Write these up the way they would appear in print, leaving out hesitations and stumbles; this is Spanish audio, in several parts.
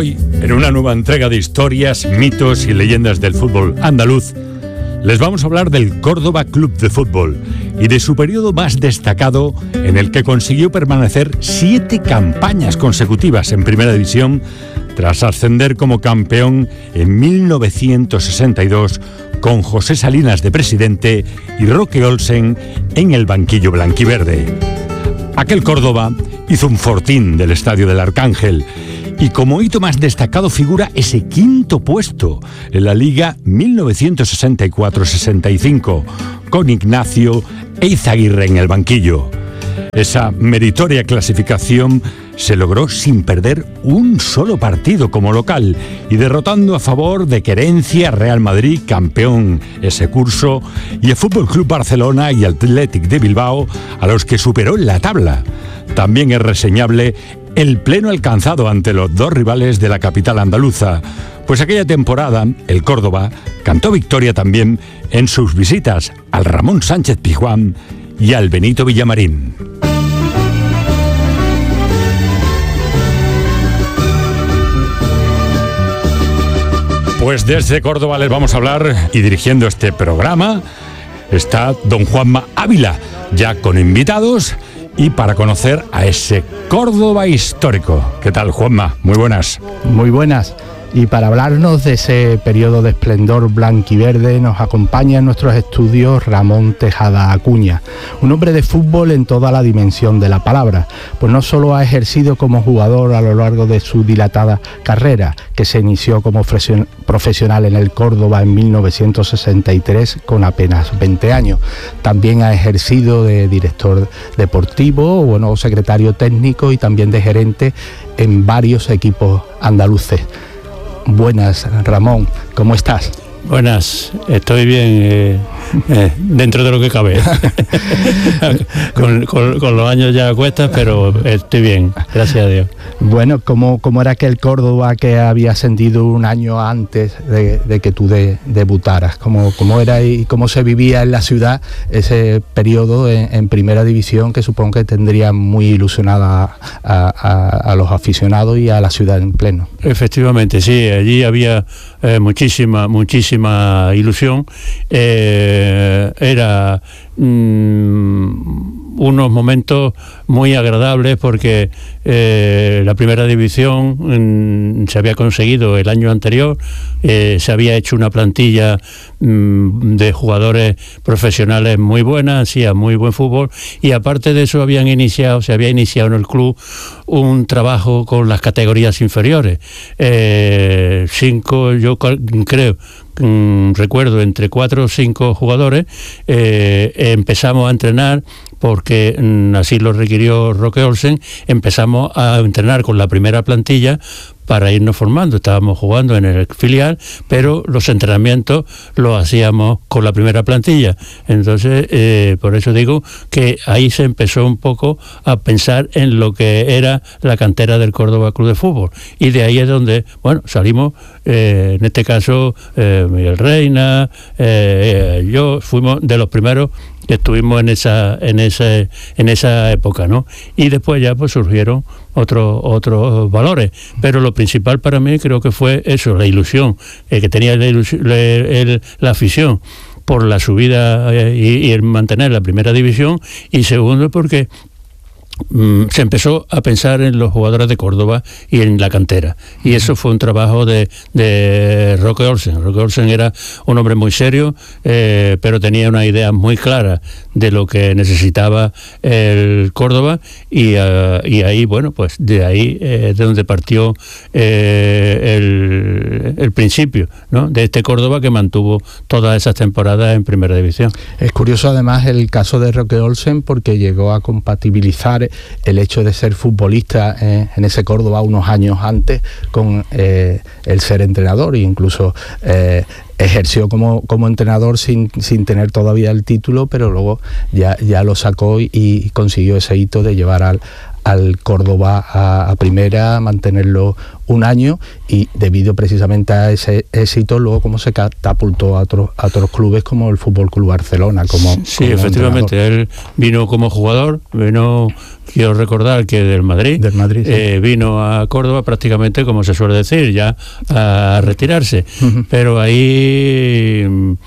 Hoy, en una nueva entrega de historias, mitos y leyendas del fútbol andaluz, les vamos a hablar del Córdoba Club de Fútbol y de su periodo más destacado, en el que consiguió permanecer 7 campañas consecutivas en Primera División, tras ascender como campeón en 1962 con José Salinas de presidente y Roque Olsen en el banquillo blanquiverde. Aquel Córdoba hizo un fortín del Estadio del Arcángel y como hito más destacado figura ese 5º puesto en la Liga 1964-65, con Ignacio Eizaguirre en el banquillo. Esa meritoria clasificación se logró sin perder un solo partido como local y derrotando a favor de Querencia, Real Madrid, campeón ese curso, y el Fútbol Club Barcelona y Athletic de Bilbao, a los que superó en la tabla. También es reseñable el pleno alcanzado ante los 2 rivales de la capital andaluza, pues aquella temporada el Córdoba cantó victoria también en sus visitas al Ramón Sánchez Pizjuán y al Benito Villamarín. Pues desde Córdoba les vamos a hablar, y dirigiendo este programa está don Juanma Ávila, ya con invitados y para conocer a ese Córdoba histórico. ¿Qué tal, Juanma? Muy buenas. Muy buenas. Y para hablarnos de ese periodo de esplendor blanquiverde nos acompaña en nuestros estudios Ramón Tejada Acuña, un hombre de fútbol en toda la dimensión de la palabra, pues no solo ha ejercido como jugador a lo largo de su dilatada carrera, que se inició como profesional en el Córdoba en 1963 con apenas 20 años, también ha ejercido de director deportivo, secretario técnico y también de gerente en varios equipos andaluces. Buenas, Ramón, ¿cómo estás? Buenas, estoy bien, dentro de lo que cabe. con los años ya cuesta, pero estoy bien, gracias a Dios. Bueno, ¿cómo era aquel Córdoba que había ascendido un año antes de que tú debutaras? ¿Cómo era y cómo se vivía en la ciudad ese periodo en Primera División, que supongo que tendría muy ilusionada a los aficionados y a la ciudad en pleno? Efectivamente, sí, allí había muchísima ilusión. Era unos momentos muy agradables porque la Primera División se había conseguido el año anterior, se había hecho una plantilla de jugadores profesionales muy buena, hacía muy buen fútbol, y aparte de eso se había iniciado en el club un trabajo con las categorías inferiores. 5, yo creo, recuerdo, entre 4 o 5 jugadores, empezamos a entrenar porque así lo requirió Roque Olsen. Empezamos a entrenar con la primera plantilla para irnos formando. Estábamos jugando en el filial, pero los entrenamientos los hacíamos con la primera plantilla. Entonces, por eso digo que ahí se empezó un poco a pensar en lo que era la cantera del Córdoba Club de Fútbol. Y de ahí es donde, salimos, en este caso, Miguel Reina, yo, fuimos de los primeros que estuvimos en esa época, ¿no? Y después ya pues surgieron otros valores, pero lo principal para mí creo que fue eso, la ilusión que tenía la afición por la subida y el mantener la Primera División, y segundo porque se empezó a pensar en los jugadores de Córdoba y en la cantera, y eso fue un trabajo de Roque Olsen. Roque Olsen era un hombre muy serio, pero tenía una idea muy clara de lo que necesitaba el Córdoba, y ahí, pues de ahí de donde partió el principio, ¿no?, de este Córdoba que mantuvo todas esas temporadas en Primera División. Es curioso además el caso de Roque Olsen, porque llegó a compatibilizar el hecho de ser futbolista en ese Córdoba unos años antes con el ser entrenador, e incluso ejerció como entrenador sin tener todavía el título, pero luego ya lo sacó y consiguió ese hito de llevar al Córdoba a primera, mantenerlo un año, y debido precisamente a ese éxito luego como se catapultó a otros clubes como el Fútbol Club Barcelona como efectivamente entrenador. Él vino como jugador, quiero recordar que del Madrid sí. Vino a Córdoba prácticamente, como se suele decir, ya a retirarse, pero ahí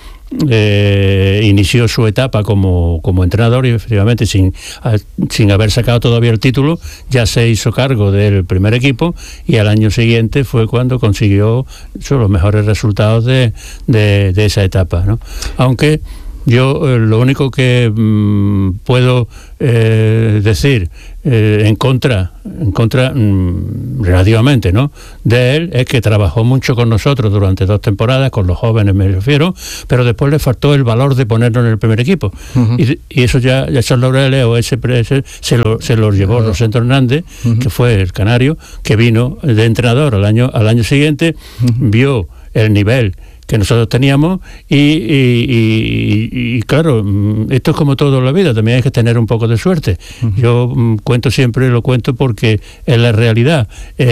inició su etapa como entrenador, y efectivamente sin haber sacado todavía el título ya se hizo cargo del primer equipo, y al año siguiente fue cuando consiguió los mejores resultados de esa etapa, ¿no? Aunque yo lo único que puedo decir en contra relativamente, ¿no?, de él, es que trabajó mucho con nosotros durante 2 temporadas, con los jóvenes me refiero, pero después le faltó el valor de ponernos en el primer equipo, y eso ya esos laureles o ese se los llevó Rosendo Hernández, que fue el canario, que vino de entrenador al año siguiente, vio el nivel que nosotros teníamos y claro, esto es como todo en la vida, también hay que tener un poco de suerte. Yo lo cuento porque es la realidad.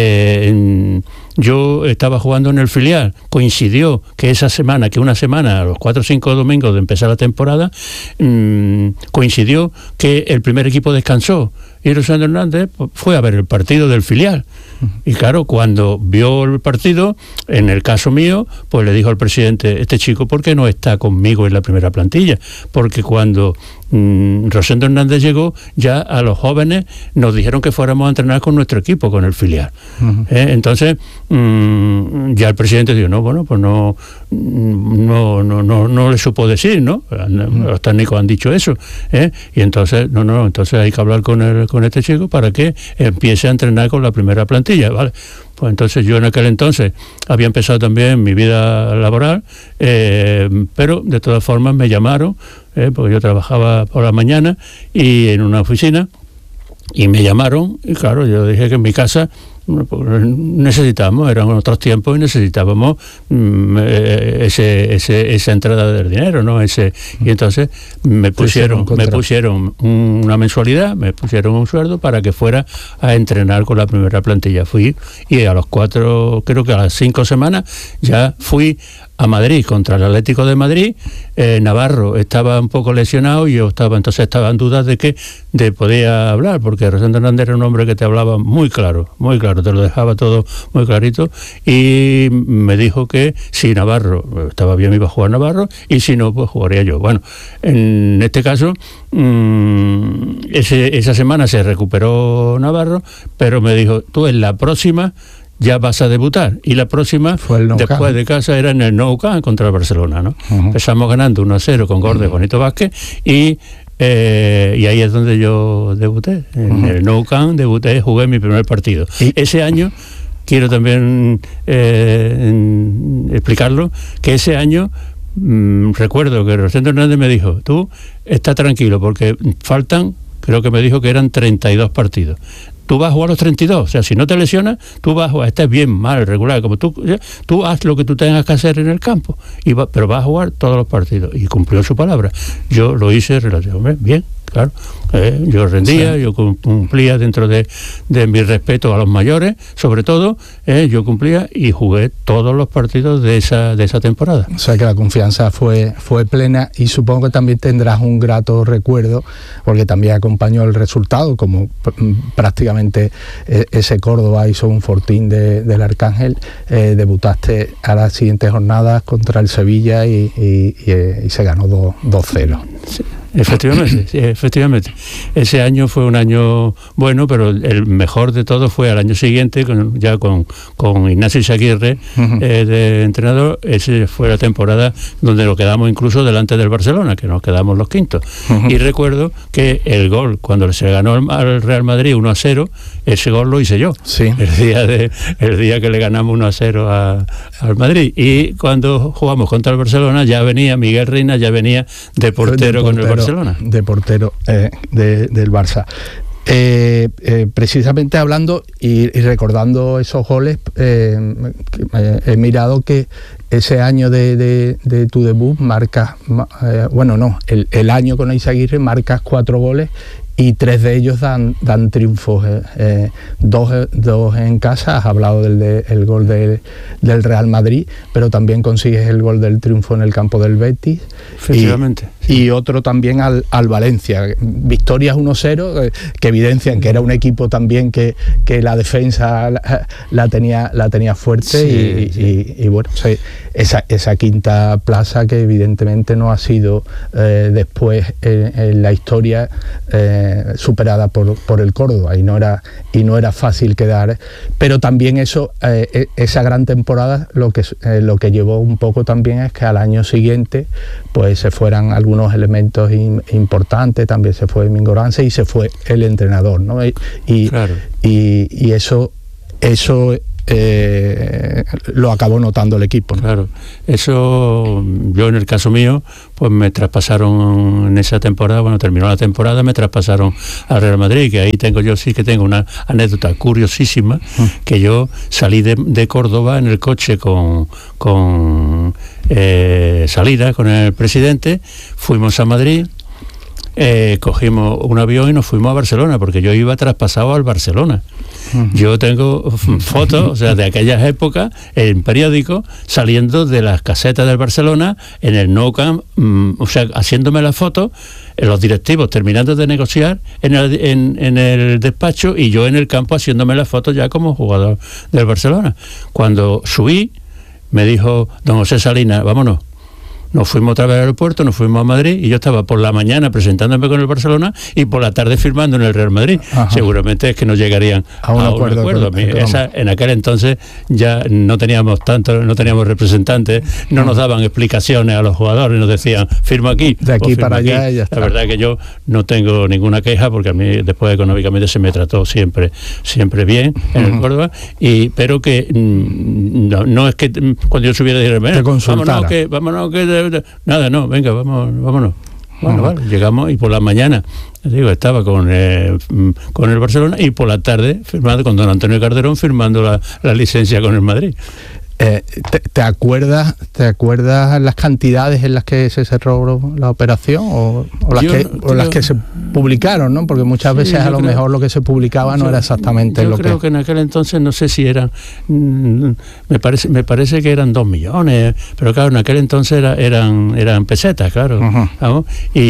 Yo estaba jugando en el filial, coincidió que una semana, a los 4 o 5 domingos de empezar la temporada, coincidió que el primer equipo descansó, y Rosendo Hernández fue a ver el partido del filial. Y claro, cuando vio el partido, en el caso mío, pues le dijo al presidente: este chico, ¿por qué no está conmigo en la primera plantilla? Porque cuando Rosendo Hernández llegó, ya a los jóvenes nos dijeron que fuéramos a entrenar con nuestro equipo, con el filial. Entonces ya el presidente dijo: no, bueno, pues no le supo decir, ¿no? Los técnicos han dicho eso, y entonces entonces hay que hablar con este chico para que empiece a entrenar con la primera plantilla, ¿vale? Pues entonces yo en aquel entonces había empezado también mi vida laboral, pero de todas formas me llamaron, porque yo trabajaba por la mañana y en una oficina, y me llamaron, y claro, yo dije que en mi casa necesitábamos, eran otros tiempos y necesitábamos esa entrada del dinero, ¿no? Y entonces me pusieron una mensualidad, me pusieron un sueldo para que fuera a entrenar con la primera plantilla. Fui, y a creo que a las 5 semanas ya fui a Madrid contra el Atlético de Madrid. Navarro estaba un poco lesionado y yo estaba en dudas de podía hablar, porque Rosendo Hernández era un hombre que te hablaba muy claro, te lo dejaba todo muy clarito, y me dijo que si Navarro estaba bien iba a jugar Navarro, y si no, pues jugaría yo. Bueno, en este caso esa semana se recuperó Navarro, pero me dijo: tú en la próxima ya vas a debutar, y la próxima después de casa era en el Nou Camp contra el Barcelona, ¿no? Empezamos ganando 1-0 con gol de Juanito Vázquez, y ahí es donde yo debuté, en el Nou Camp jugué mi primer partido. Ese año, quiero también explicarlo, que ese año recuerdo que Rosendo Hernández me dijo: tú estás tranquilo, porque faltan, creo que me dijo que eran 32 partidos. Tú vas a jugar los 32, o sea, si no te lesionas, tú vas a jugar, estés bien, mal, regular, como tú haz lo que tú tengas que hacer en el campo, pero vas a jugar todos los partidos. Y cumplió su palabra. Yo lo hice relativamente bien, claro. Yo rendía, sí. Yo cumplía dentro de mi respeto a los mayores, sobre todo, yo cumplía y jugué todos los partidos de esa temporada. O sea que la confianza fue plena, y supongo que también tendrás un grato recuerdo, porque también acompañó el resultado, como prácticamente ese Córdoba hizo un fortín del Arcángel. Debutaste a las siguientes jornadas contra el Sevilla y se ganó 2-0. Sí. Efectivamente. Ese año fue un año bueno, pero el mejor de todo fue al año siguiente, con Ignacio Izaguirre de entrenador. Esa fue la temporada donde nos quedamos incluso delante del Barcelona, que nos quedamos los quintos. Y recuerdo que el gol, cuando se ganó al Real Madrid 1-0, ese gol lo hice yo. Sí. El día que le ganamos 1-0 al Madrid. Y cuando jugamos contra el Barcelona, ya venía Miguel Reina, ya venía de portero con el Barcelona. De portero del Barça. Precisamente hablando y recordando esos goles, he mirado que ese año de tu debut marcas, el año con Izaguirre marcas 4 goles y 3 de ellos dan triunfos, 2 en casa. Has hablado el gol del Real Madrid, pero también consigues el gol del triunfo en el campo del Betis. Efectivamente. Y otro también al Valencia. Victorias 1-0 que evidencian que era un equipo también que la defensa la tenía fuerte. Y bueno, esa quinta plaza que evidentemente no ha sido después en la historia superada por el Córdoba, y no era fácil quedar, pero también esa gran temporada lo que llevó un poco también es que al año siguiente pues se fueran algunos elementos importantes. También se fue Mingorance y se fue el entrenador, ¿no? Claro. Y eso lo acabó notando el equipo, ¿no? Claro, eso yo en el caso mío, pues me traspasaron en esa temporada, bueno, terminó la temporada, me traspasaron al Real Madrid, que ahí sí que tengo una anécdota curiosísima, que yo salí de Córdoba en el coche con salida con el presidente, fuimos a Madrid, cogimos un avión y nos fuimos a Barcelona, porque yo iba traspasado al Barcelona. Yo tengo fotos, o sea, de aquellas épocas en periódicos, saliendo de las casetas del Barcelona en el Nou Camp, o sea, haciéndome las fotos, los directivos terminando de negociar en el despacho, y yo en el campo haciéndome las fotos ya como jugador del Barcelona. Cuando subí, me dijo don José Salinas, vámonos. Nos fuimos otra vez al aeropuerto, nos fuimos a Madrid, y yo estaba por la mañana presentándome con el Barcelona y por la tarde firmando en el Real Madrid. Ajá. Seguramente es que no llegarían a un acuerdo. En aquel entonces ya no teníamos representantes, no nos daban explicaciones a los jugadores, nos decían, firma aquí. De aquí para allá y ya está. La verdad es que yo no tengo ninguna queja, porque a mí después económicamente se me trató siempre bien en el Córdoba, pero que no es que cuando yo subiera de vámonos que nada, no, venga, vámonos. Bueno, vale, llegamos, y por la mañana, estaba con el Barcelona, y por la tarde firmando con don Antonio Calderón, firmando la licencia con el Madrid. ¿Te acuerdas las cantidades en las que se cerró la operación o las que se publicaron, ¿no? Porque muchas veces a lo mejor lo que se publicaba no era exactamente lo que... Yo creo que en aquel entonces, no sé si eran, me parece que eran 2 millones, pero claro, en aquel entonces eran pesetas, claro. ¿Vamos?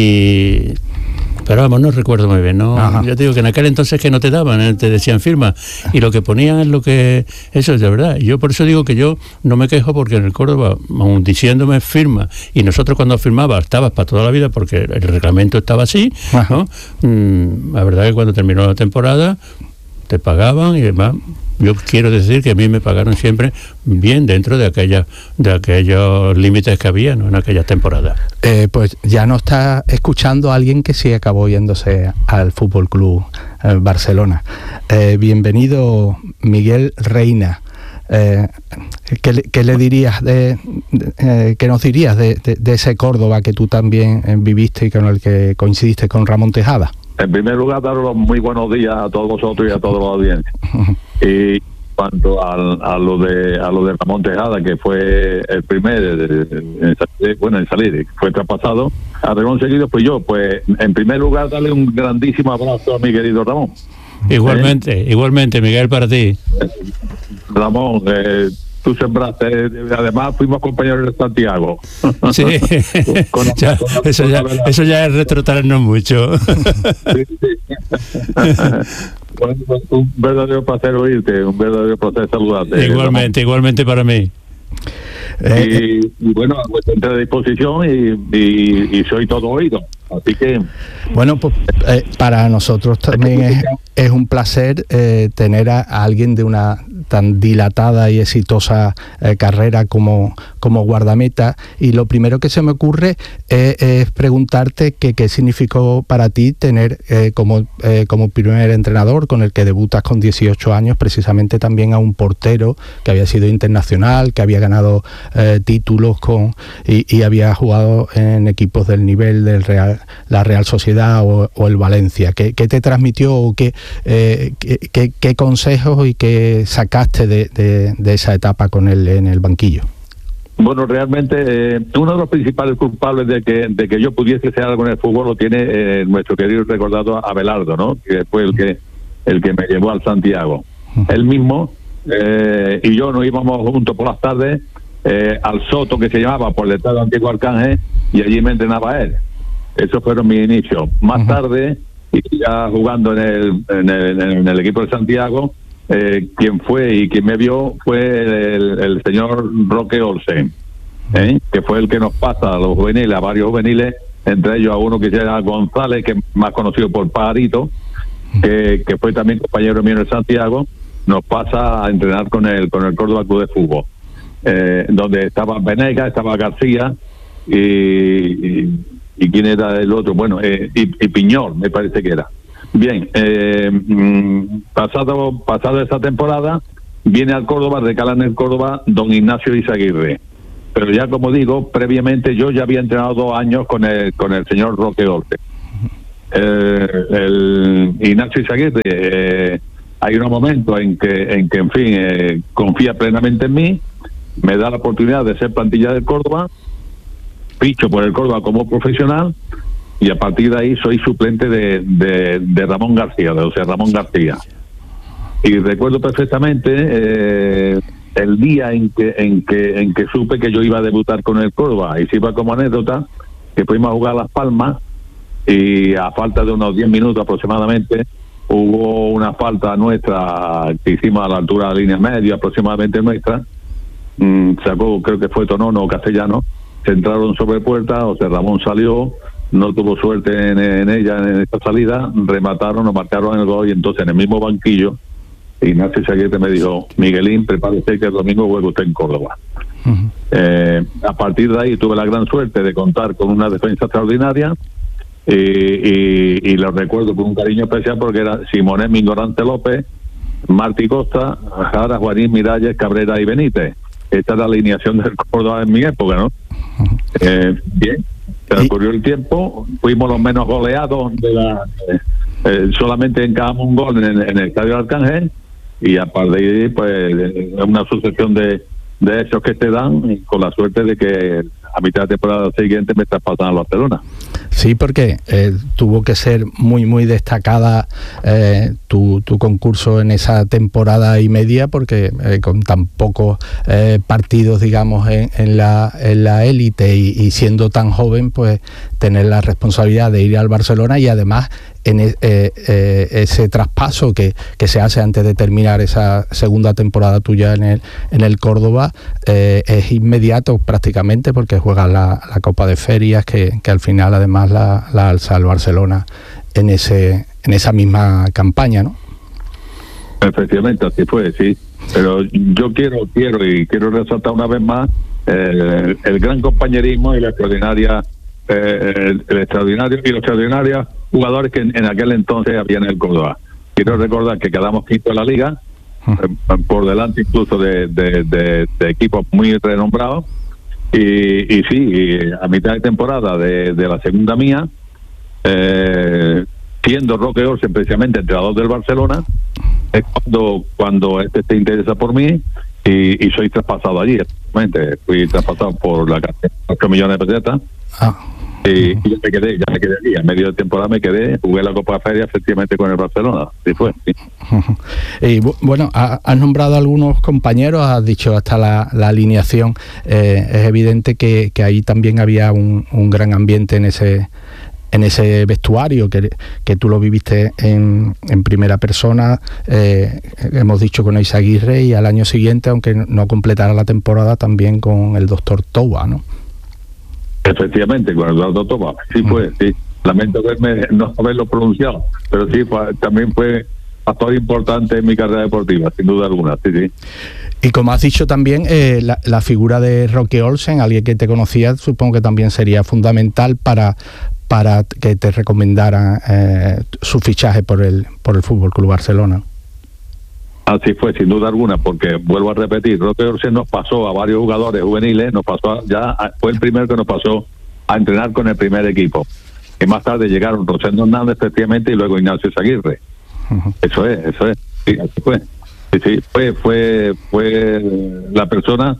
Pero vamos, no recuerdo muy bien, ¿no? Yo te digo que en aquel entonces que no te daban, te decían firma, y lo que ponían es lo que... Eso es de verdad. Yo por eso digo que yo no me quejo, porque en el Córdoba, aun diciéndome firma, y nosotros cuando firmaba estabas para toda la vida, porque el reglamento estaba así, ¿no? La verdad que cuando terminó la temporada te pagaban y demás. Yo quiero decir que a mí me pagaron siempre bien dentro de aquellos límites que había, ¿no? En aquellas temporadas. Pues ya no está escuchando a alguien que sí acabó yéndose al Fútbol Club Barcelona. Bienvenido, Miguel Reina. ¿Qué le dirías qué nos dirías de ese Córdoba que tú también viviste y con el que coincidiste con Ramón Tejada? En primer lugar, daros muy buenos días a todos vosotros y a toda la audiencia. Y cuanto a lo de Ramón Tejada, que fue el primer en salir, fue traspasado, a Ramón seguido fui yo. Pues en primer lugar, darle un grandísimo abrazo a mi querido Ramón. Igualmente, Miguel, para ti. Ramón, tú sembraste, además fuimos compañeros de Santiago. Sí, eso ya es retrotraernos mucho. Bueno, un verdadero placer oírte, un verdadero placer saludarte. Igualmente para mí. Y bueno, a vuestra disposición, y soy todo oído. Así que... Bueno, pues para nosotros también es un placer tener a alguien de una tan dilatada y exitosa carrera como guardameta, y lo primero que se me ocurre es preguntarte qué significó para ti tener como primer entrenador, con el que debutas con 18 años, precisamente también a un portero que había sido internacional, que había ganado títulos y había jugado en equipos del nivel del la Real Sociedad o el Valencia. ¿Qué te transmitió o qué consejos y qué sacaste de esa etapa con él en el banquillo? Bueno, realmente uno de los principales culpables de que yo pudiese ser algo en el fútbol lo tiene nuestro querido y recordado Abelardo, ¿no? Que fue el que me llevó al Santiago. Él mismo y yo nos íbamos juntos por las tardes al Soto, que se llamaba por detrás del antiguo Arcángel, y allí me entrenaba él. Esos fueron mis inicios. Más tarde, y ya jugando en el equipo de Santiago, quien fue y quien me vio fue el señor Roque Olsen, que fue el que nos pasa a los juveniles, a varios juveniles, entre ellos a uno que se llama González, que es más conocido por Pajarito, que fue también compañero mío en el Santiago, nos pasa a entrenar con el Córdoba Club de Fútbol, donde estaba Venegas, estaba García y quién era el otro, bueno, y Piñol me parece que era. Bien, pasado esa temporada viene al Córdoba, recala en el Córdoba don Ignacio Izaguirre, pero ya como digo, previamente yo ya había entrenado 2 años con el señor Roque Olsen. El Ignacio Izaguirre, hay unos momentos en que en fin, confía plenamente en mí, me da la oportunidad de ser plantilla del Córdoba, ficho por el Córdoba como profesional, y a partir de ahí soy suplente de Ramón García, de José Ramón García. Y recuerdo perfectamente el día en que supe que yo iba a debutar con el Córdoba, y sirva como anécdota que fuimos a jugar a Las Palmas, y a falta de unos 10 minutos aproximadamente hubo una falta nuestra que hicimos a la altura de la línea media aproximadamente nuestra, sacó, creo que fue Tonono o Castellano, se entraron sobre puerta, José Ramón salió, no tuvo suerte en ella, en esta salida, remataron, nos marcaron el gol, y entonces en el mismo banquillo Ignacio Izaguirre me dijo: Miguelín, prepárese que el domingo juega usted en Córdoba. A partir de ahí tuve la gran suerte de contar con una defensa extraordinaria, y lo recuerdo con un cariño especial porque era Simonet, Mingorante López, Martí Costa, Jara, Juanín, Miralles, Cabrera y Benítez. Esta es la alineación del Córdoba en mi época, ¿no? Bien, transcurrió el tiempo, fuimos los menos goleados solamente encajamos un gol en el Estadio Arcángel, y a partir de ahí pues una sucesión de hechos que te dan, y con la suerte de que a mitad de temporada siguiente me traspasan a Barcelona. Sí, porque tuvo que ser muy muy destacada tu concurso en esa temporada y media, porque con tan pocos partidos, digamos, en la élite y siendo tan joven, pues tener la responsabilidad de ir al Barcelona, y además en ese traspaso que se hace antes de terminar esa segunda temporada tuya en el Córdoba, es inmediato prácticamente, porque juegas la Copa de Ferias, que al final además la alza el Barcelona en esa misma campaña, ¿no? Efectivamente, así fue, sí. Pero yo quiero resaltar una vez más el gran compañerismo y la extraordinaria los extraordinarios jugadores que en aquel entonces había en el Córdoba. Quiero recordar que quedamos quinto en la liga, por delante incluso de equipos muy renombrados, y sí, a mitad de temporada de la segunda mía, siendo Roque Olsen precisamente entrenador del Barcelona, es cuando se interesa por mí, y soy traspasado allí. Fui traspasado por la cantidad de 8 millones de pesetas. Y ya me quedé allí. A medio de temporada me quedé, jugué la Copa de Feria efectivamente con el Barcelona. Así fue, sí. Y bueno, has nombrado a algunos compañeros, has dicho hasta la alineación. Es evidente que ahí también había un gran ambiente en ese vestuario, que tú lo viviste en primera persona. Hemos dicho con Izaguirre, y al año siguiente, aunque no completara la temporada, también con el doctor Toba, ¿no? Efectivamente, con el doctor Toba, sí fue, sí. Lamento no haberlo pronunciado, pero sí, también fue factor importante en mi carrera deportiva, sin duda alguna, sí. Y como has dicho también, la figura de Roque Olsen, alguien que te conocía, supongo que también sería fundamental para que te recomendaran su fichaje por el Fútbol Club Barcelona. Así fue, sin duda alguna, porque vuelvo a repetir, Roque Olsen nos pasó a varios jugadores juveniles, fue el primero que nos pasó a entrenar con el primer equipo. Y más tarde llegaron Rosendo Hernández, efectivamente, y luego Ignacio Izaguirre. Eso es, sí, así fue. Sí, fue la persona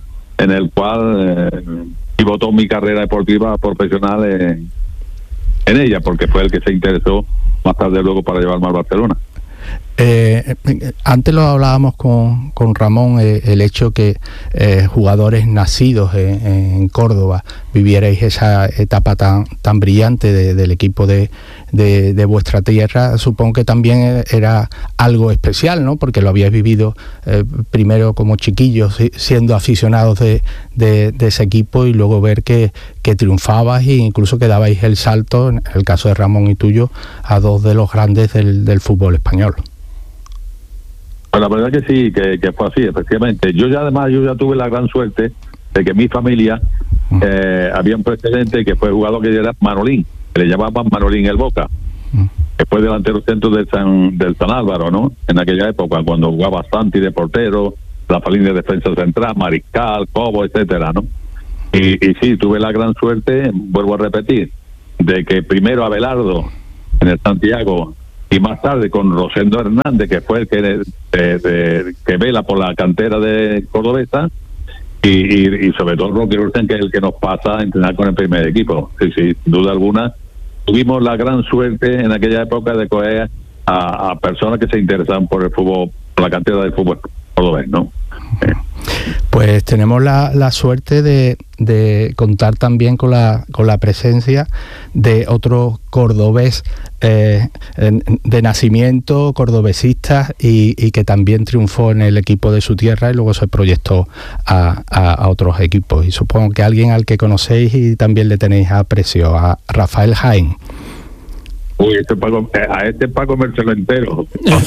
en el cual pivotó mi carrera deportiva profesional en ella, porque fue el que se interesó más tarde luego para llevarme al Barcelona. Antes lo hablábamos con Ramón, el hecho que jugadores nacidos en Córdoba vivierais esa etapa tan brillante del equipo de vuestra tierra. Supongo que también era algo especial, ¿no? Porque lo habíais vivido primero como chiquillos, siendo aficionados de ese equipo, y luego ver que triunfabas e incluso que dabais el salto, en el caso de Ramón y tuyo, a dos de los grandes del fútbol español. Pues la verdad que sí, que fue así, efectivamente. Yo ya tuve la gran suerte de que mi familia había un precedente que fue el jugador que era Manolín, que le llamaban Manolín el Boca, que fue delantero centro del San Álvaro, ¿no? En aquella época, cuando jugaba Santi de portero, la familia de defensa central, Mariscal, Cobo, etcétera, ¿no? Y sí, tuve la gran suerte, vuelvo a repetir, de que primero Abelardo en el Santiago, y más tarde con Rosendo Hernández, que fue el que vela por la cantera de Cordobesa, y sobre todo Roque Ursen, que es el que nos pasa a entrenar con el primer equipo. Sí, sin duda alguna, tuvimos la gran suerte en aquella época de coger a personas que se interesaban por el fútbol, por la cantera del fútbol cordobés, ¿no? Pues tenemos la suerte de contar también con la presencia de otro cordobés de nacimiento, cordobesista, y que también triunfó en el equipo de su tierra y luego se proyectó a otros equipos. Y supongo que alguien al que conocéis y también le tenéis aprecio, a Rafael Jaén. Uy, a este Paco Mercelo entero.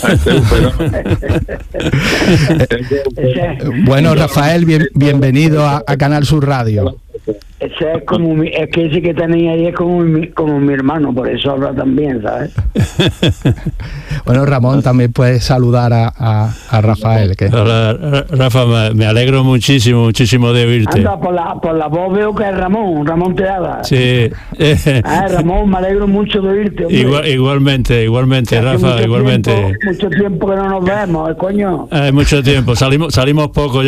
Bueno, Rafael, bienvenido a Canal Sur Radio. Ese es que ese que tenía ahí es como mi hermano, por eso habla también, ¿sabes? Bueno, Ramón, también puedes saludar a Rafael. Hola, Rafa, me alegro muchísimo de oírte. Anda, por la voz veo que es Ramón Tejada. Sí. Ramón, me alegro mucho de oírte, hombre. Igualmente, Rafa, igualmente. Mucho tiempo que no nos vemos, coño. Mucho tiempo, salimos poco.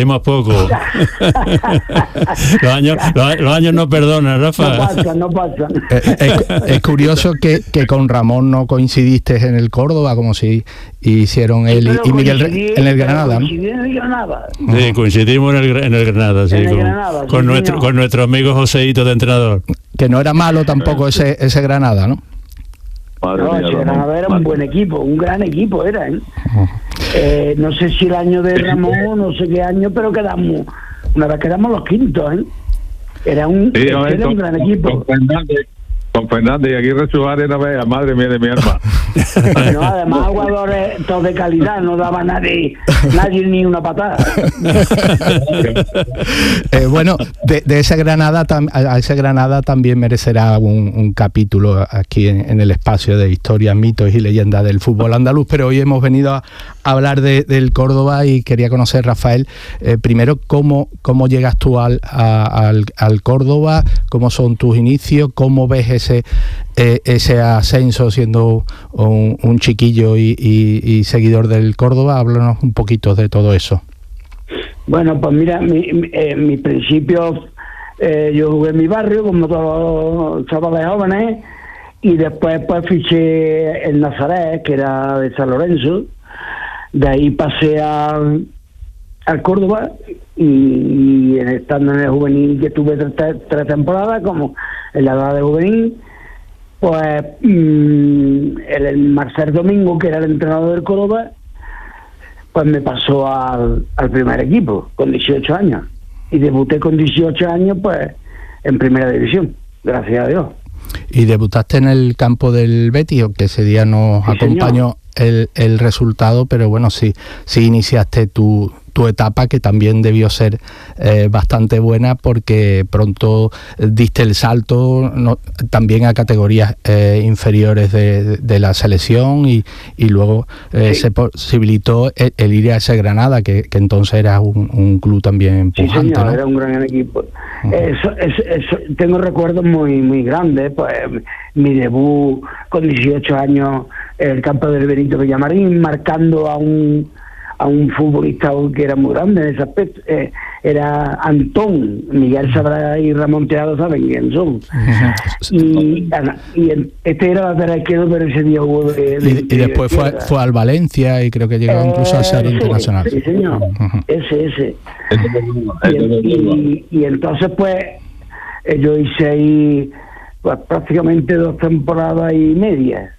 Los años no perdonan, Rafa. No pasan. Es curioso que con Ramón no coincidiste en el Córdoba, como si hicieron él y Miguel en el Granada, ¿no? Sí, coincidimos en el Granada, sí, con nuestro amigo Joseito de entrenador. Que no era malo tampoco ese Granada, ¿no? Ese Granada era un buen equipo, un gran equipo era, ¿eh? No sé si el año de Ramón, no sé qué año, pero quedamos los quintos, ¿eh? Era un gran equipo. Con Fernández y Aguirre Suárez, no veas, madre mía de mi alma. No, además jugadores todos de calidad, no daba nadie ni una patada. Bueno, de ese Granada, a ese Granada también merecerá un capítulo aquí en el espacio de historias, mitos y leyendas del fútbol andaluz, pero hoy hemos venido a hablar del Córdoba y quería conocer, Rafael, primero cómo llegas tú al Córdoba, cómo son tus inicios, cómo ves ese ascenso siendo un chiquillo y seguidor del Córdoba. Háblanos un poquito de todo eso. Bueno, pues mira, mis principios, yo jugué en mi barrio como todos los chavales jóvenes, y después pues fiché el Nazaret, que era de San Lorenzo. De ahí pasé al Córdoba, y estando en el juvenil, que tuve tres temporadas como en la edad de juvenil, pues el Marcel Domingo, que era el entrenador del Córdoba, pues me pasó al primer equipo con 18 años, y debuté con 18 años pues en primera división, gracias a Dios. ¿Y debutaste en el campo del Betis, que ese día nos acompañó el resultado, pero bueno, sí iniciaste tu etapa, que también debió ser bastante buena, porque pronto diste el salto también a categorías inferiores de la selección, y luego se posibilitó el ir a ese Granada, que entonces era un club también pujante. Sí, señor, ¿no? Era un gran equipo. Eso, tengo recuerdos muy, muy grandes, pues mi debut con 18 años en el campo del Benito Villamarín, marcando a un a un futbolista que era muy grande en ese aspecto. Era Antón. Miguel Sabrá y Ramón Tejada saben quién son. Este era lateral izquierdo, pero ese día jugó y después fue al Valencia y creo que llegó incluso a ser internacional. Sí, señor. Ese. Y entonces pues yo hice ahí pues prácticamente 2 temporadas y media.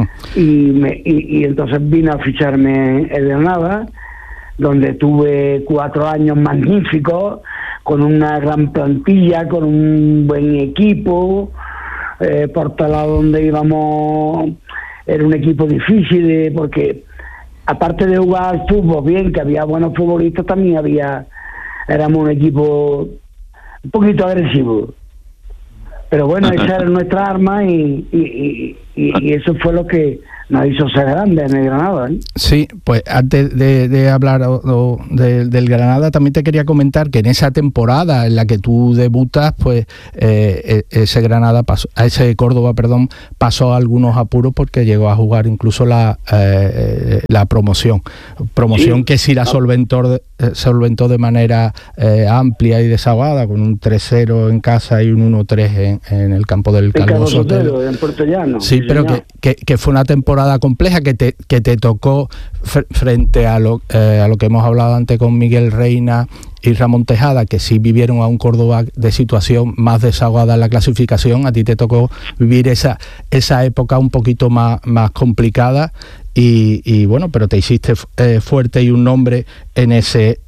Y entonces vine a ficharme en Granada, donde tuve 4 años magníficos, con una gran plantilla, con un buen equipo. Por tal lado donde íbamos era un equipo difícil, porque aparte de jugar al fútbol bien, que había buenos futbolistas, también éramos un equipo un poquito agresivo. Pero bueno, esa era nuestra arma y eso fue lo que nos hizo ser grandes en el Granada, ¿eh? Sí, pues antes de hablar del Granada, también te quería comentar que en esa temporada en la que tú debutas, pues ese Córdoba, pasó algunos apuros porque llegó a jugar incluso la promoción, sí, que sí la solventó de manera amplia y desahogada, con un 3-0 en casa y un 1-3 en el campo del Calvo Sotelo, en Puerto Llano. Sí, pero que fue una temporada compleja que te tocó frente a lo que hemos hablado antes con Miguel Reina y Ramón Tejada, que sí vivieron a un Córdoba de situación más desahogada en la clasificación. A ti te tocó vivir esa época un poquito más complicada y bueno, pero te hiciste fuerte y un nombre en ese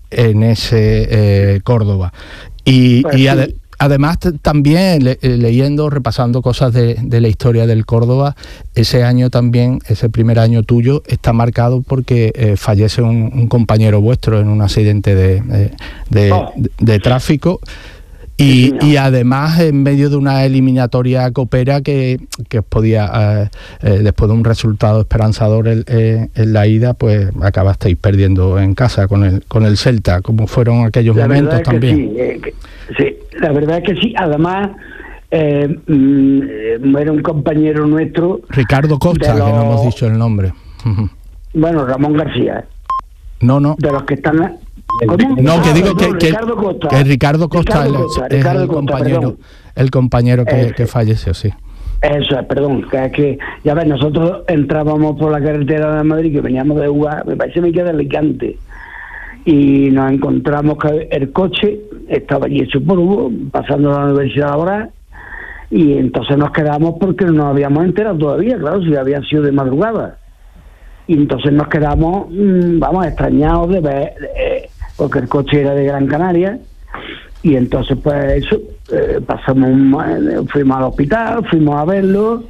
Córdoba. Además, también leyendo, repasando cosas de la historia del Córdoba, ese año también, ese primer año tuyo, está marcado porque fallece un compañero vuestro en un accidente de tráfico. Y además, en medio de una eliminatoria copera que podía, después de un resultado esperanzador en la ida, pues acabasteis perdiendo en casa con el Celta. ¿Cómo fueron aquellos momentos también? Sí, la verdad es que sí. Además, era un compañero nuestro. Ricardo Costa, que no hemos dicho el nombre. Bueno, Ramón García. No. De los que están... ¿Cómo? No, que digo que Ricardo Costa. Que Ricardo Costa es el compañero que falleció, sí. Eso es, perdón, que es que, ya ves, nosotros entrábamos por la carretera de Madrid, que veníamos de jugar, me parece que de Alicante, y nos encontramos que el coche estaba allí hecho polvo, pasando a la universidad laboral, y entonces nos quedamos porque no nos habíamos enterado todavía, claro, si había sido de madrugada. Y entonces nos quedamos, extrañados de ver, porque el coche era de Gran Canaria, y entonces pues eso, fuimos al hospital, fuimos a verlo.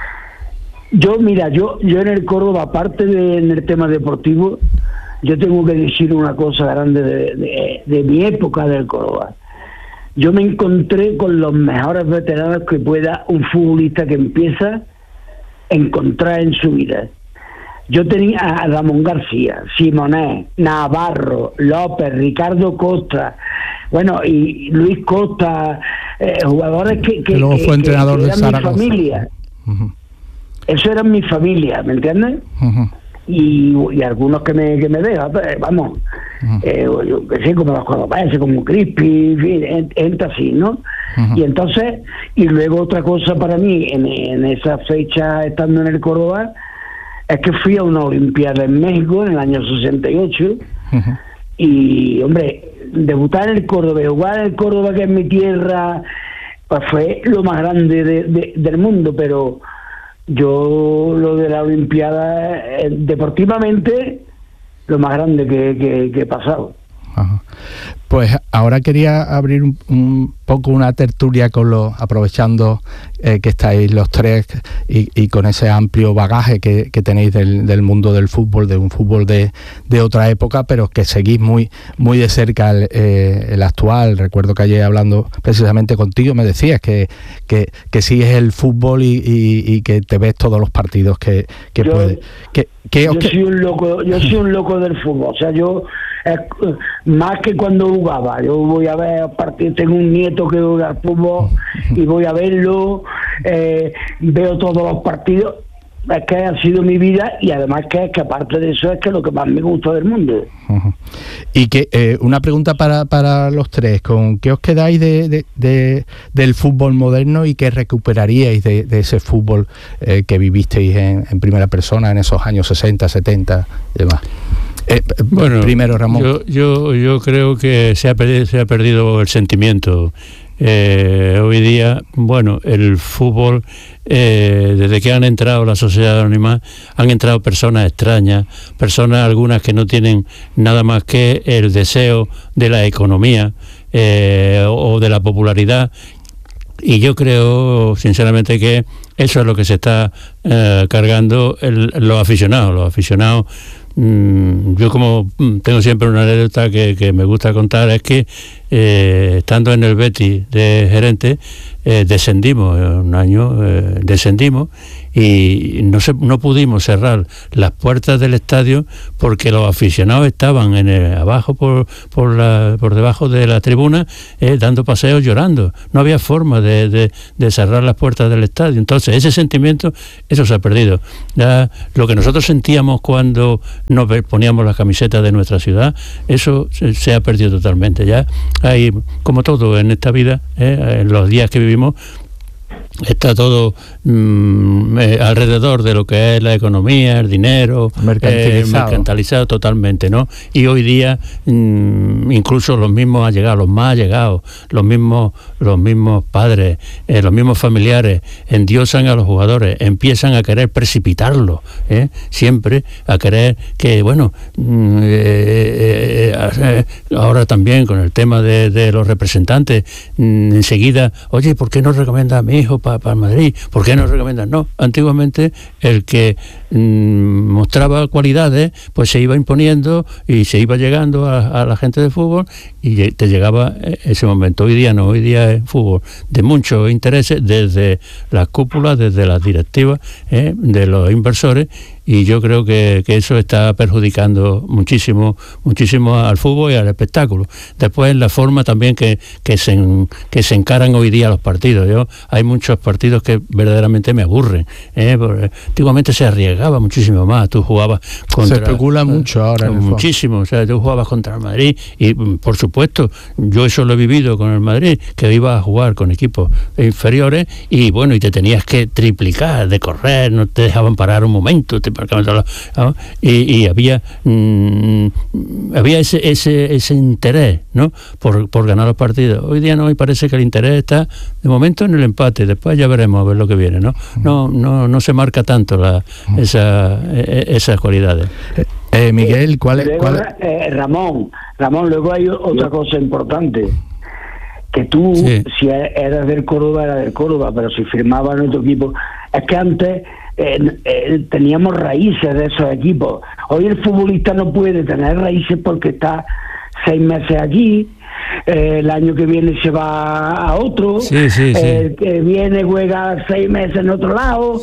Yo en el Córdoba, aparte en el tema deportivo, yo tengo que decir una cosa grande de mi época del Córdoba. Yo me encontré con los mejores veteranos que pueda un futbolista que empieza a encontrar en su vida. Yo tenía a Ramón García, Simonet, Navarro, López, Ricardo Costa, bueno, y Luis Costa, jugadores que luego fue entrenador de Zaragoza. Mi familia. Uh-huh. Eso era mi familia, ¿me entiendes? Uh-huh. Y algunos que me dejan, vamos, uh-huh. Yo que sé, como los cordobeses, como Crispy, gente así, ¿no? Uh-huh. Y entonces, y luego otra cosa para mí, en esa fecha, estando en el Córdoba, es que fui a una Olimpiada en México en el año 68, uh-huh. Y, hombre, debutar en el Córdoba, jugar en el Córdoba, que es mi tierra, pues fue lo más grande del mundo, pero yo lo de la Olimpiada, deportivamente, lo más grande que he pasado. Ajá. Pues ahora quería abrir un poco una tertulia aprovechando que estáis los tres y con ese amplio bagaje que tenéis del mundo del fútbol, de un fútbol de otra época, pero que seguís muy de cerca el actual. Recuerdo que ayer, hablando precisamente contigo, me decías que sigues el fútbol y que te ves todos los partidos que puedes. Yo soy un loco del fútbol, o sea, yo más que cuando jugaba, yo voy a ver partidos, tengo un nieto que juega al fútbol y voy a verlo, veo todos los partidos, es que ha sido mi vida, y además que aparte de eso es que lo que más me gusta del mundo. Uh-huh. Y que una pregunta para los tres: ¿con qué os quedáis del fútbol moderno y qué recuperaríais de ese fútbol que vivisteis en primera persona en esos años 60, 70 y demás? Bueno, primero, Ramón. Yo creo que se ha perdido el sentimiento. Hoy día, bueno, el fútbol, desde que han entrado la sociedad anónima, han entrado personas extrañas, personas algunas que no tienen nada más que el deseo de la economía o de la popularidad, y yo creo sinceramente que eso es lo que se está cargando los aficionados. Los aficionados, yo como tengo siempre una anécdota que me gusta contar, es que estando en el Betis de gerente, descendimos un año, descendimos y no pudimos cerrar las puertas del estadio porque los aficionados estaban abajo por debajo de la tribuna dando paseos, llorando. No había forma de cerrar las puertas del estadio. Entonces ese sentimiento, eso se ha perdido. Ya, lo que nosotros sentíamos cuando nos poníamos las camisetas de nuestra ciudad, eso se ha perdido totalmente. Ya hay, como todo en esta vida, en los días que vivimos, está todo alrededor de lo que es la economía, el dinero, mercantilizado totalmente, ¿no? Y hoy día incluso los mismos allegados, los más allegados, los mismos padres, los mismos familiares endiosan a los jugadores, empiezan a querer precipitarlos, siempre a querer que, bueno, ahora también con el tema de los representantes, enseguida, oye, ¿por qué no recomienda a mi hijo para Madrid? ¿Por qué no recomiendan? No, antiguamente el que mostraba cualidades, pues se iba imponiendo y se iba llegando a la gente de fútbol y te llegaba ese momento. Hoy día no, hoy día es fútbol de muchos intereses, desde las cúpulas, desde las directivas, de los inversores, y yo creo que eso está perjudicando muchísimo al fútbol y al espectáculo. Después la forma también que se encaran hoy día los partidos. Hay muchos partidos que verdaderamente me aburren, porque antiguamente se arriesgaba muchísimo más. Tú jugabas contra... Se especula mucho ahora. Muchísimo, o sea, tú jugabas contra el Madrid y, por supuesto, yo eso lo he vivido con el Madrid, que iba a jugar con equipos inferiores y, bueno, y te tenías que triplicar, de correr, no te dejaban parar un momento, y había ese interés, ¿no?, por ganar los partidos. Hoy día no, y parece que el interés está de momento en el empate, después ya veremos a ver lo que viene, ¿no? No se marca tanto esas cualidades. Miguel, ¿cuál es? Ramón, luego hay otra cosa importante, que tú, sí, si eras del Córdoba, pero si firmabas en otro equipo, es que antes teníamos raíces de esos equipos. Hoy el futbolista no puede tener raíces porque está 6 meses aquí, el año que viene se va a otro, el que viene juega 6 meses en otro lado,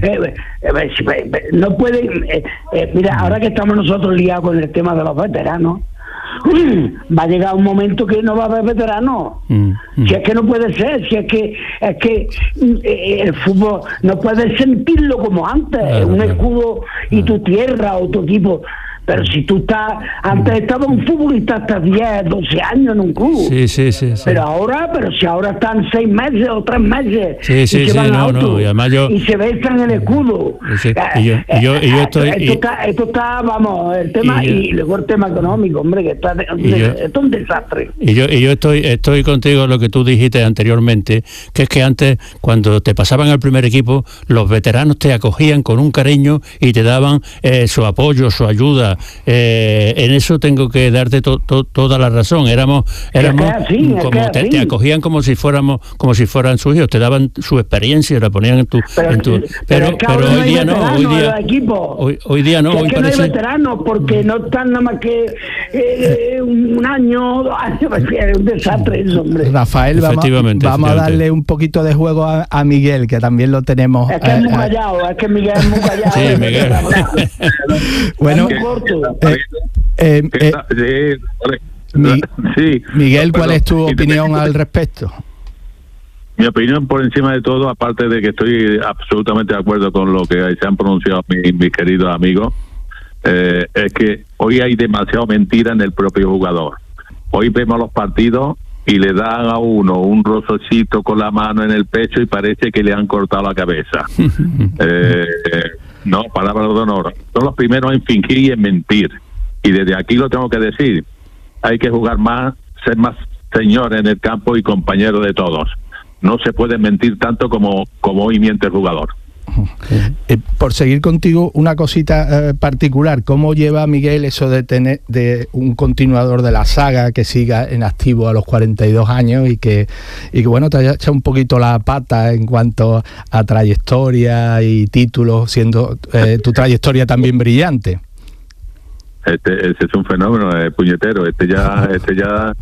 no pueden, mira, ahora que estamos nosotros liados con el tema de los veteranos, va a llegar un momento que no va a haber veteranos. Si es que no puede ser, si es que el fútbol no puedes sentirlo como antes, un escudo y tu tierra o tu equipo. Pero si tú antes estaba un futbolista hasta 10, 12 años en un club. Sí. Pero si ahora están 6 meses o 3 meses y se van a otro, y se besan el escudo. Yo estoy... Esto está, vamos, el tema, y luego el tema económico, hombre, que esto es un desastre. Y yo estoy contigo en lo que tú dijiste anteriormente, que es que antes, cuando te pasaban al primer equipo, los veteranos te acogían con un cariño y te daban su apoyo, su ayuda. En eso tengo que darte toda la razón. Éramos como te acogían como si fueran sus hijos, te daban su experiencia, la ponían en tu pero hoy día no, hoy día no, hoy que parece... no hay veteranos porque no están nada más que un año, 2 años, es un desastre eso, hombre. Rafael, vamos a darle un poquito de juego a Miguel, que también lo tenemos. Es que es muy callado, es que Miguel es muy callado. Sí, Miguel. Bueno, Miguel, ¿cuál es tu opinión al respecto? Mi opinión por encima de todo, aparte de que estoy absolutamente de acuerdo con lo que se han pronunciado mis queridos amigos, es que hoy hay demasiada mentira en el propio jugador. Hoy vemos los partidos y le dan a uno un rococito con la mano en el pecho y parece que le han cortado la cabeza. No, palabra de honor. Son los primeros en fingir y en mentir. Y desde aquí lo tengo que decir. Hay que jugar más, ser más señor en el campo y compañero de todos. No se puede mentir tanto como hoy miente el jugador. Por seguir contigo, una cosita particular, ¿cómo lleva Miguel eso de tener de un continuador de la saga que siga en activo a los 42 años y que bueno, te haya echado un poquito la pata en cuanto a trayectoria y títulos, siendo tu trayectoria también brillante? Ese es un fenómeno, puñetero. La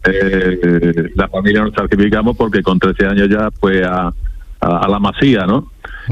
familia nos certificamos porque con 13 años ya fue a la Masía, ¿no?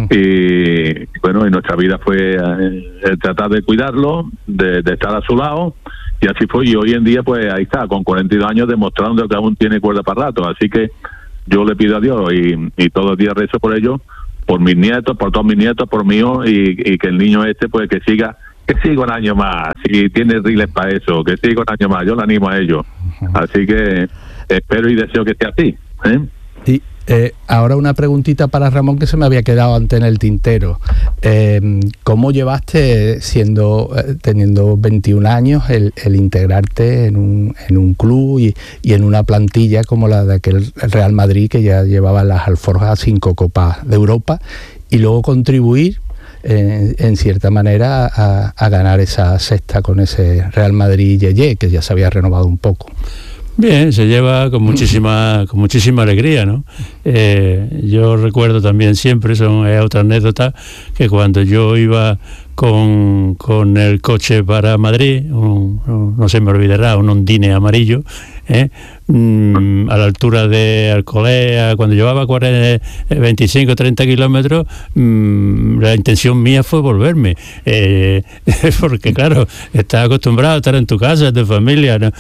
Y bueno, y nuestra vida fue tratar de cuidarlo, de estar a su lado, y así fue. Y hoy en día, pues ahí está, con 42 años, demostrando que aún tiene cuerda para rato. Así que yo le pido a Dios y todos los días rezo por ellos, por mis nietos, por todos mis nietos, por mí, y que el niño pues que siga un año más, si tiene riles para eso, que siga un año más. Yo le animo a ellos. Así que espero y deseo que sea así, Y ahora una preguntita para Ramón que se me había quedado antes en el tintero. ¿Cómo llevaste, teniendo 21 años, el integrarte en un club y en una plantilla como la de aquel Real Madrid, que ya llevaba las alforjas 5 Copas de Europa, y luego contribuir en cierta manera a ganar esa sexta con ese Real Madrid Yeye, que ya se había renovado un poco? Bien, se lleva con muchísima alegría, ¿no? Yo recuerdo también siempre, son otra anécdota, que cuando yo iba con el coche para Madrid, no se me olvidará, un Ondine amarillo, a la altura de Alcolea, cuando llevaba 25 30 kilómetros, la intención mía fue volverme, porque claro, estás acostumbrado a estar en tu casa, en tu familia, ¿no?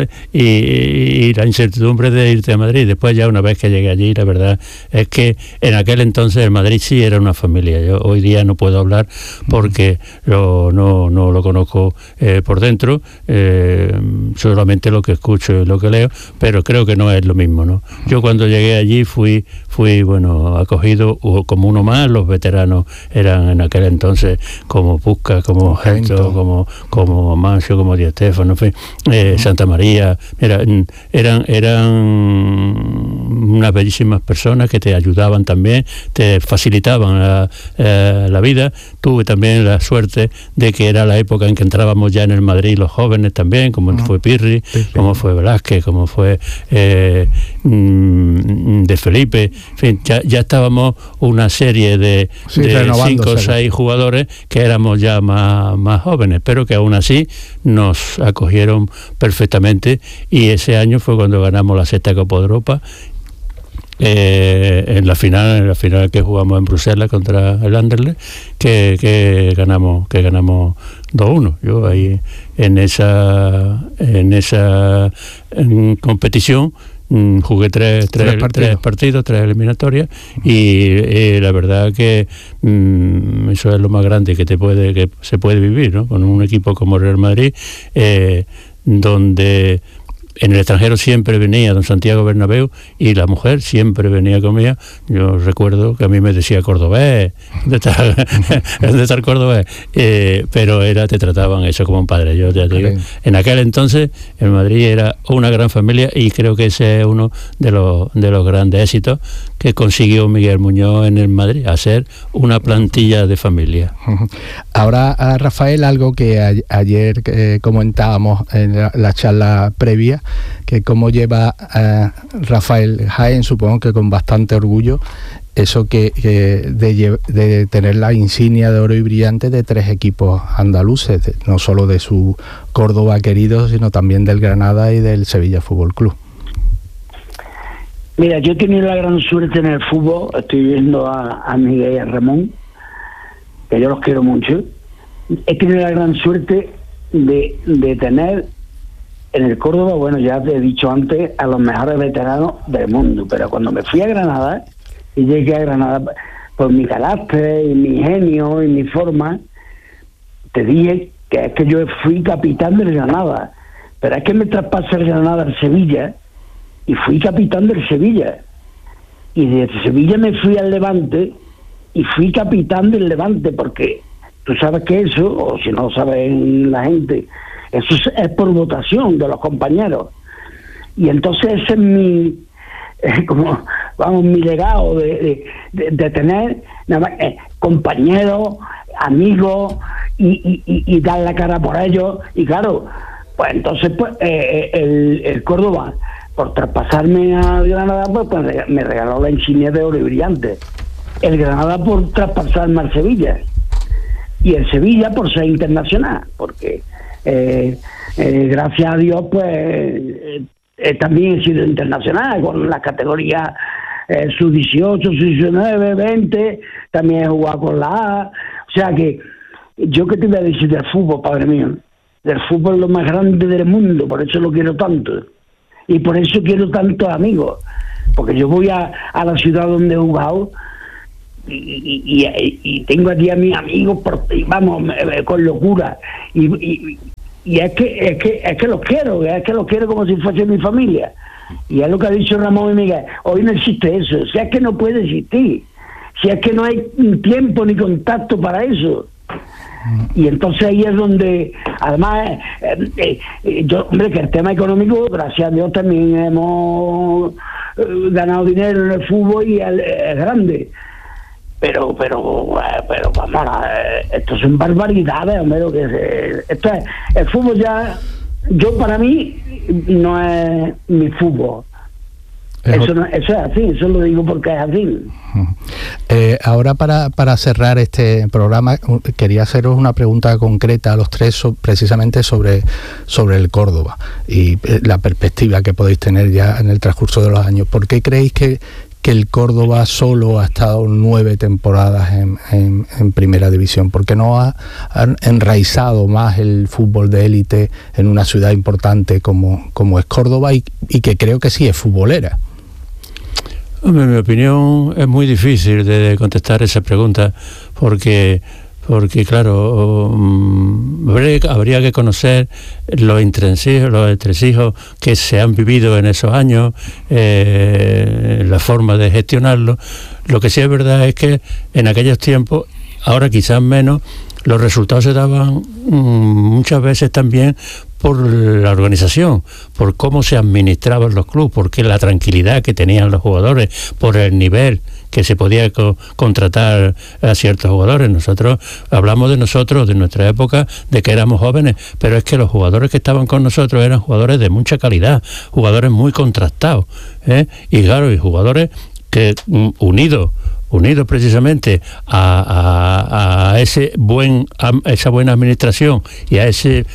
Y la incertidumbre de irte a Madrid. Después, ya una vez que llegué allí, la verdad es que en aquel entonces el Madrid sí era una familia. Yo hoy día no puedo hablar porque no lo conozco por dentro, solamente lo que escucho y lo que leo, pero creo que no es lo mismo, ¿no? Yo cuando llegué allí fui bueno, acogido como uno más. Los veteranos eran en aquel entonces como Puskas, como Gento, como Amancio, como Di Stéfano, en fin, Santa María. Eran unas bellísimas personas que te ayudaban también, te facilitaban la vida. Tuve también la suerte de que era la época en que entrábamos ya en el Madrid los jóvenes también, como fue Pirri, como fue Velázquez, como fue de Felipe. En fin, ya estábamos una serie de 5 o 6 jugadores que éramos ya más jóvenes, pero que aún así nos acogieron perfectamente, y ese año fue cuando ganamos la sexta Copa de Europa, en la final que jugamos en Bruselas contra el Anderlecht, que ganamos 2-1. Yo ahí en esa competición jugué tres partidos, 3 eliminatorias, y la verdad que eso es lo más grande que se puede vivir, ¿no? Con un equipo como Real Madrid, donde en el extranjero siempre venía don Santiago Bernabéu y la mujer siempre venía conmigo. Yo recuerdo que a mí me decía cordobés, ¿dónde está el cordobés? Pero te trataban eso como un padre. Yo ya te digo, en aquel entonces el Madrid era una gran familia, y creo que ese es uno de los grandes éxitos que consiguió Miguel Muñoz en el Madrid, hacer una plantilla de familia. Ahora, Rafael, algo que ayer comentábamos en la charla previa, que cómo lleva Rafael Jaén, supongo que con bastante orgullo, eso de tener la insignia de oro y brillante de 3 equipos andaluces, no solo de su Córdoba querido, sino también del Granada y del Sevilla Fútbol Club. Mira, yo he tenido la gran suerte en el fútbol, estoy viendo a Miguel y a Ramón, que yo los quiero mucho. He tenido la gran suerte de tener en el Córdoba, bueno, ya te he dicho antes, a los mejores veteranos del mundo, pero cuando me fui a Granada, y llegué a Granada por mi carácter, y mi genio, y mi forma, te dije que es que yo fui capitán del Granada, pero es que me traspasé el Granada al Sevilla, y fui capitán del Sevilla, y de Sevilla me fui al Levante, y fui capitán del Levante, porque tú sabes que eso, o si no sabes la gente, eso es por votación de los compañeros. Y entonces ese es mi, mi legado de tener compañeros, amigos, y dar la cara por ellos. Y claro, pues entonces el Córdoba, por traspasarme a Granada, pues me regaló la insignia de oro y brillante. El Granada por traspasarme al Sevilla. Y el Sevilla por ser internacional, porque gracias a Dios pues también he sido internacional con las categorías sub-18, sub-19, 20, también he jugado con la A. O sea que yo que te voy a decir del fútbol, padre mío, del fútbol es lo más grande del mundo, por eso lo quiero tanto y por eso quiero tantos amigos, porque yo voy a la ciudad donde he jugado y tengo aquí a mis amigos con locura y es que los quiero como si fuese mi familia, y es lo que ha dicho Ramón y Miguel. Hoy no existe eso, si es que no puede existir, si es que no hay tiempo ni contacto para eso. Y entonces ahí es donde, además, yo, hombre, que el tema económico, gracias a Dios, también hemos ganado dinero en el fútbol y es grande. Pero vamos, esto son barbaridades, hombre, esto es, el fútbol ya, yo para mí, no es mi fútbol. Eso es así, eso lo digo porque es así. Ahora para cerrar este programa quería haceros una pregunta concreta a los tres precisamente sobre el Córdoba y la perspectiva que podéis tener ya en el transcurso de los años. ¿Por qué creéis que el Córdoba solo ha estado 9 temporadas en primera división? ¿Por qué no ha enraizado más el fútbol de élite en una ciudad importante como es Córdoba y que creo que sí es futbolera? En mi opinión es muy difícil de contestar esa pregunta porque claro, habría que conocer los entresijos que se han vivido en esos años, la forma de gestionarlo. Lo que sí es verdad es que en aquellos tiempos, ahora quizás menos, los resultados se daban muchas veces también por la organización, por cómo se administraban los clubes, porque la tranquilidad que tenían los jugadores, por el nivel que se podía contratar a ciertos jugadores. Nosotros hablamos de nuestra época, de que éramos jóvenes, pero es que los jugadores que estaban con nosotros eran jugadores de mucha calidad, jugadores muy contrastados, y claro, y jugadores que unidos precisamente a esa buena administración y a ese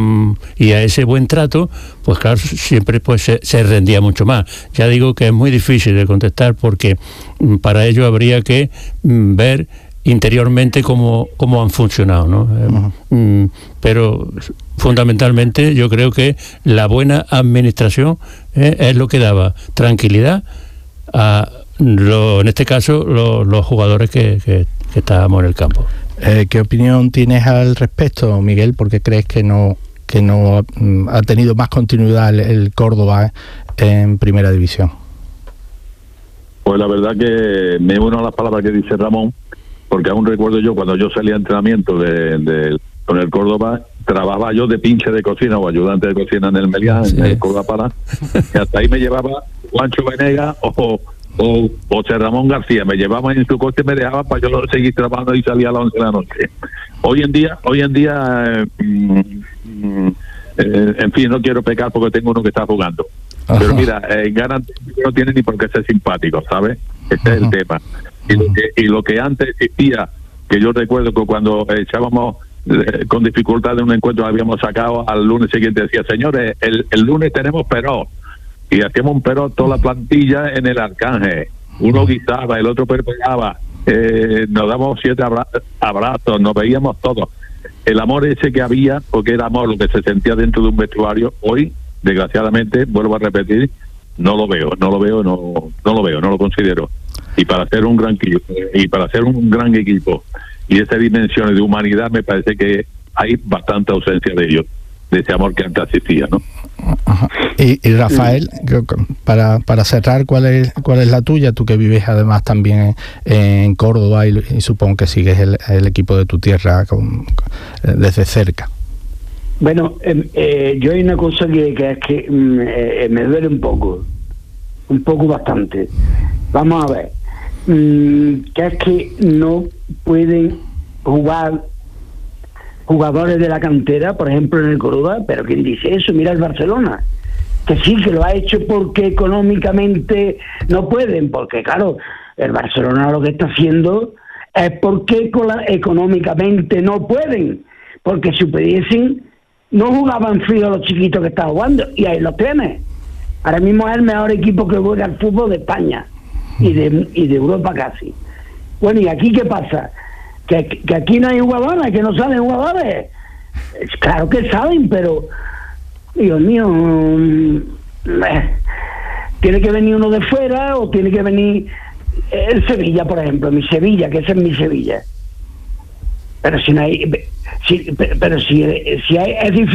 buen trato, pues claro, siempre pues se rendía mucho más. Ya digo que es muy difícil de contestar porque para ello habría que ver interiormente cómo han funcionado, ¿no? Pero fundamentalmente yo creo que la buena administración es lo que daba tranquilidad a en este caso los jugadores que estábamos en el campo. ¿Qué opinión tienes al respecto, Miguel? ¿Por qué crees que no ha tenido más continuidad el Córdoba en primera división? Pues la verdad que me uno a las palabras que dice Ramón, porque aún recuerdo yo cuando yo salía a entrenamiento con el Córdoba, trabajaba yo de pinche de cocina o ayudante de cocina en el Meliá, en el Córdoba Pala, y hasta ahí me llevaba Juancho Venegas o José Ramón García, me llevaban en su coche y me dejaban para yo seguir trabajando y salía a las 11 de la noche. Hoy en día en fin, no quiero pecar porque tengo uno que está jugando. Ajá. Pero mira, ganan, no tiene ni por qué ser simpático, ¿sabes? Este es el tema. Y lo que antes existía, que yo recuerdo que cuando echábamos con dificultad de un encuentro habíamos sacado, al lunes siguiente decía, señores, el lunes tenemos peró. Y hacíamos un perro toda la plantilla en el Arcángel. Uno guisaba, el otro perpegaba, nos damos 7 abrazos, nos veíamos todos. El amor ese que había, porque era amor lo que se sentía dentro de un vestuario, hoy desgraciadamente, vuelvo a repetir, no lo considero. Y para ser un gran equipo y de esas dimensiones de humanidad, me parece que hay bastante ausencia de ellos, de ese amor que antes existía, ¿no? Ajá. Y Rafael, para cerrar, ¿cuál es la tuya? Tú que vives además también en Córdoba y supongo que sigues el equipo de tu tierra desde cerca. Bueno, yo hay una cosa que es que me duele un poco bastante. Vamos a ver, que es que no pueden jugar jugadores de la cantera, por ejemplo en el Córdoba, pero ¿quién dice eso? Mira el Barcelona, que sí, que lo ha hecho porque económicamente no pueden, porque claro, el Barcelona lo que está haciendo es porque económicamente no pueden, porque si pudiesen no jugaban frío los chiquitos que están jugando, y ahí los tienes. Ahora mismo es el mejor equipo que juega al fútbol de España y de Europa casi. Bueno, ¿y aquí qué pasa? Que aquí no hay jugadores, que no salen jugadores. Claro que saben, pero Dios mío, tiene que venir uno de fuera o tiene que venir el Sevilla, por ejemplo, mi Sevilla, que ese es mi Sevilla. Pero si no hay, pero si hay, es difícil.